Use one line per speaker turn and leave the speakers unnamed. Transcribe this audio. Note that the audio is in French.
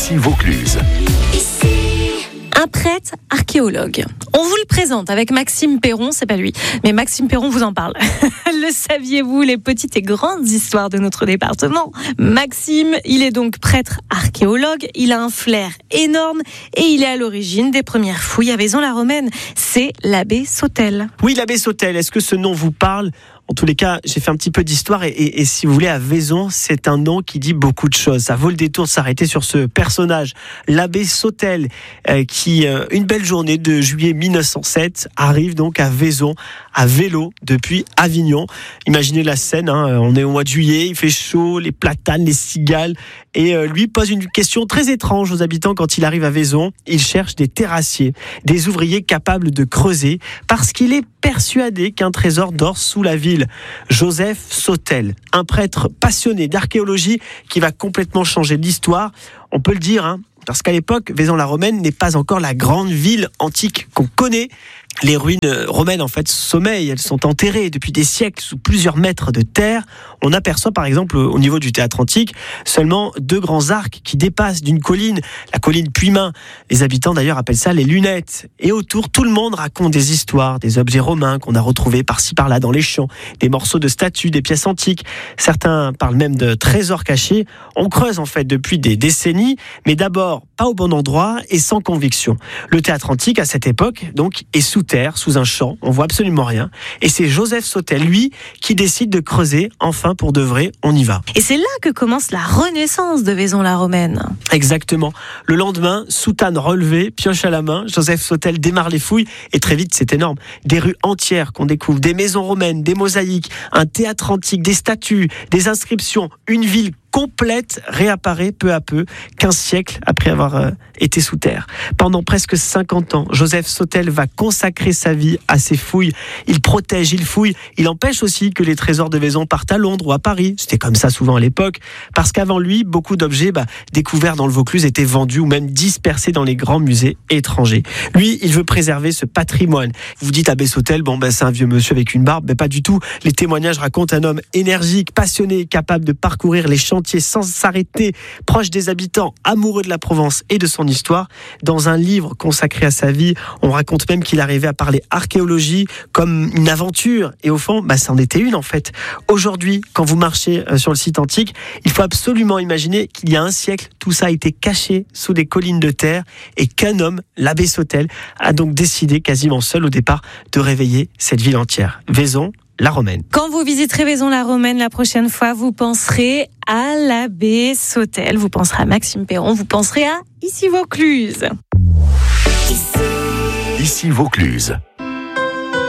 Ici Vaucluse.
Un prêtre archéologue. On vous le présente avec Maxime Perron, c'est pas lui, mais Maxime Perron vous en parle. Le saviez-vous, les petites et grandes histoires de notre département? Maxime, il est donc prêtre archéologue, il a un flair énorme et il est à l'origine des premières fouilles à Vaison-la-Romaine. C'est l'abbé Sautel.
Oui, l'abbé Sautel, est-ce que ce nom vous parle ? En tous les cas, j'ai fait un petit peu d'histoire et si vous voulez, à Vaison, c'est un nom qui dit beaucoup de choses. Ça vaut le détour de s'arrêter sur ce personnage, l'abbé Sautel, qui, une belle journée de juillet 1907, arrive donc à Vaison, à vélo, depuis Avignon. Imaginez la scène, on est au mois de juillet, il fait chaud, les platanes, les cigales, et lui pose une question très étrange aux habitants quand il arrive à Vaison. Il cherche des terrassiers, des ouvriers capables de creuser, parce qu'il est persuadé qu'un trésor dort sous la ville. Joseph Sautel, un prêtre passionné d'archéologie qui va complètement changer l'histoire. On peut le dire, parce qu'à l'époque, Vaison-la-Romaine n'est pas encore la grande ville antique qu'on connaît. Les ruines romaines, en fait, sommeillent. Elles sont enterrées depuis des siècles sous plusieurs mètres de terre. On aperçoit, par exemple, au niveau du théâtre antique, seulement 2 grands arcs qui dépassent d'une colline, la colline Puymain. Les habitants, d'ailleurs, appellent ça les lunettes. Et autour, tout le monde raconte des histoires, des objets romains qu'on a retrouvés par-ci, par-là dans les champs, des morceaux de statues, des pièces antiques. Certains parlent même de trésors cachés. On creuse, en fait, depuis des décennies, mais d'abord, pas au bon endroit et sans conviction. Le théâtre antique, à cette époque, donc, est sous terre, sous un champ, on voit absolument rien. Et c'est Joseph Sautel, lui, qui décide de creuser, enfin pour de vrai, on y va.
Et c'est là que commence la renaissance de Vaison-la-Romaine.
Exactement. Le lendemain, soutane relevée, pioche à la main, Joseph Sautel démarre les fouilles, et très vite, c'est énorme. Des rues entières qu'on découvre, des maisons romaines, des mosaïques, un théâtre antique, des statues, des inscriptions, une ville complète réapparaît peu à peu, 15 siècles après avoir été sous terre. Pendant presque 50 ans, Joseph Sautel va consacrer sa vie à ces fouilles. Il protège, il fouille, il empêche aussi que les trésors de Vaison partent à Londres ou à Paris. C'était comme ça souvent à l'époque, parce qu'avant lui, beaucoup d'objets découverts dans le Vaucluse étaient vendus ou même dispersés dans les grands musées étrangers. Lui, il veut préserver ce patrimoine. Vous dites abbé Sautel, c'est un vieux monsieur avec une barbe, mais pas du tout. Les témoignages racontent un homme énergique, passionné, capable de parcourir les chantiers sans s'arrêter, proche des habitants, amoureux de la Provence et de son histoire. Dans un livre consacré à sa vie, on raconte même qu'il arrivait à parler archéologie comme une aventure. Et au fond, c'en était une en fait. Aujourd'hui, quand vous marchez sur le site antique, il faut absolument imaginer qu'il y a un siècle, tout ça a été caché sous des collines de terre et qu'un homme, l'abbé Sautel, a donc décidé, quasiment seul au départ, de réveiller cette ville entière. Vaison-la-Romaine.
Quand vous visiterez Vaison-la-Romaine la prochaine fois, vous penserez à l'abbé Sautel, vous penserez à Maxime Perron, vous penserez à Ici Vaucluse.
Ici Vaucluse.